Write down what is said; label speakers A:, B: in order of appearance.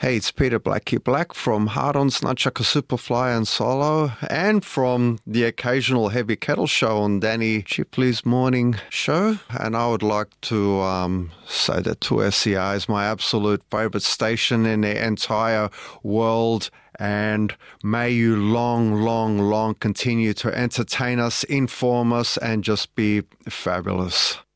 A: Hey, it's Peter Blackie Black from Hard-Ons, Nunchucker Superfly and Solo, and from the occasional Heavy Kettle Show on Danny Chipley's morning show. And I would like to say that 2SER is my absolute favourite station in the entire world. And may you long continue to entertain us, inform us, and just be fabulous.